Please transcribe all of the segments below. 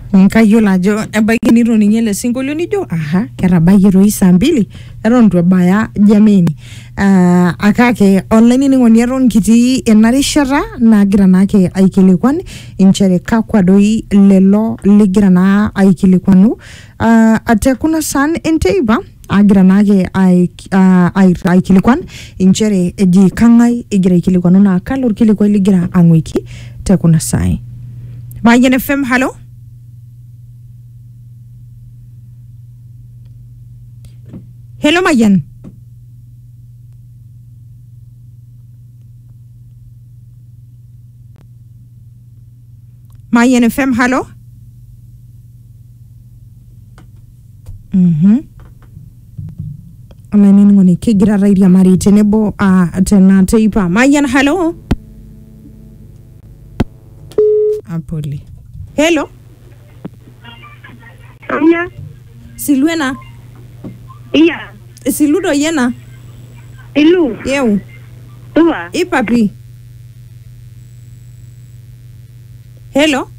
Kayiolo ajo ebaiki nitoning'ie ele sinkolio nijo ketabayie toi saa 2 eton itu ebaya jameni. Akake olainining'oni eton kitii ena rishata nagira naake aikilikuan inchere kakwa doi lelo ligira naa aikilikuanu atekuna san enteipa agira naake aikilikuan inchere eji kang'ai egira aikilikuanu naa kalo orkilikuai ligira ang'uiki tekuna sai. Mayen FM, hello? Hello, Mayen. Mayen FM, hello? Alainin ngoni kigira raidia mari tenebo tena teipa. Mayen, hello? Apoli. Hello? Anya? Siluena? Iya. Siludo yena? Ilu. Yeu. Tuwa. Ipapi. Hello?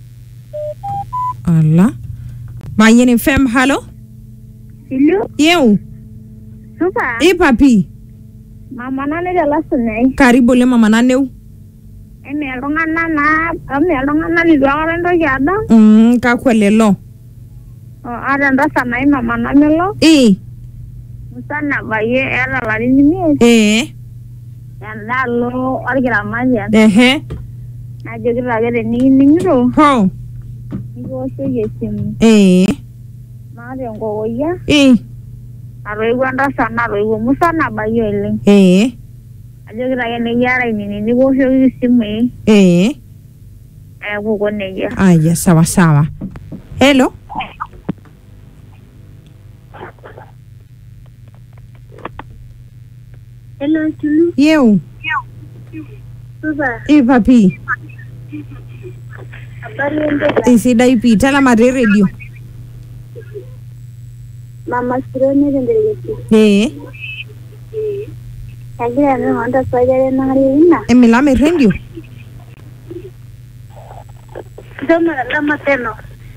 Allah. Mayen FM, hello? Ilu. Yeu. Tuwa. Ipapi. Mama nane jala sunai. Karibu le mama naneu. Eme alongana ni duwara ndoki ada. Kakwa lelo. Ada ndo sanai mama namelo. Musana baye era larini mie. Yanda lo orgira majian. Najogira gere ningiro. Ho. Nigo shege simu. Mari ngo ya. Aroi ndo sana aroi musana baye ele. Ajogira gene yara nini nigo shege simu. Kuko neja. Aya, sawa sawa. Hello? Hello, Tulu. Yeu. Tuba. Papi. Habari ende. Isidai pi tala mare radio. Mama sirone gendele. Kagira no honda swajare na hari ina. Emila me radio. Doma lama teno.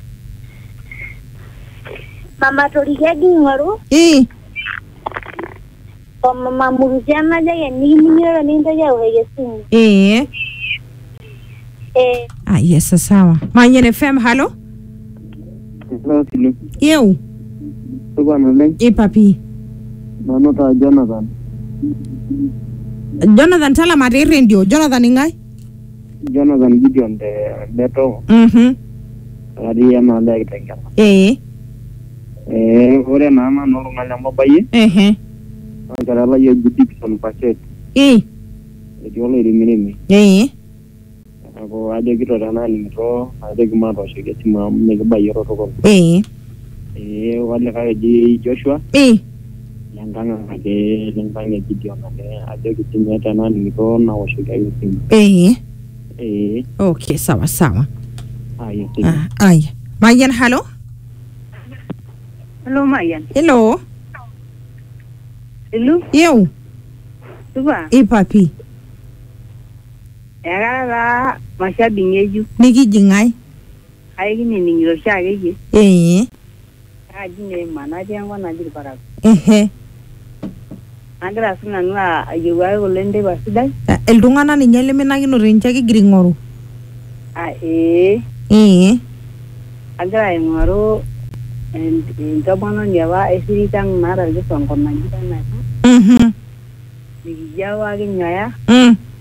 Mama torigadi ngoro. Mama murujana jaya ni munyoro ninda ya uhegesingu. Yes, sawa. Mayen FM, hello? Hello, Tulu. Yeu. Tuba naleng. Papi. Nanota Jonathan. Jonathan tala mare radio. Jonathan ingai? Jonathan Gideon de Beto. Adi yana lagi tengah. Ore nama nolong alam bayi. Agak lah ya budik son paket. Jadi oleh ini. Aku ada gitu dana limito, ada kemana sih kita cuma mega bayi rotokol. Wala kayak di Joshua. Yang tangan ada Gideon ada gitu dana limito, nawa sih kayak gitu. Okay, sawa sawa. Iya. Mayen, hello? Hello, Mayan. Hello? Hello? Yeu. Tuba. Papi. Yagara masha bingeju. Niki jingai? Aigi ni ningiro shage. Ajine mana jango na jiri para. Andra suna nua ayuwa golende basidai. Iltung'anak ninye lemenakino ninche kigira aing'oru. Agira aing'oru entomononi apa esiritang naata irkisongo naji tana. Nikijawaki nyoya.